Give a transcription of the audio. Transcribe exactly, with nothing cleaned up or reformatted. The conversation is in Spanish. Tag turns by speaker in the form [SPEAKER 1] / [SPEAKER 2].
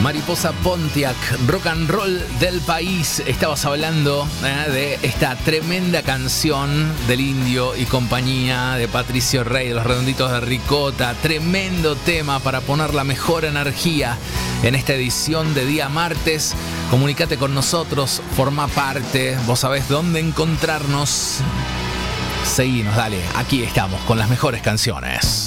[SPEAKER 1] Mariposa Pontiac, rock and roll del país. Estabas hablando eh, de esta tremenda canción del Indio y compañía, de Patricio Rey, de los Redonditos de Ricota. Tremendo tema para poner la mejor energía en esta edición de día martes. Comunicate con nosotros, forma parte, vos sabés dónde encontrarnos. Seguinos, dale, aquí estamos con las mejores canciones.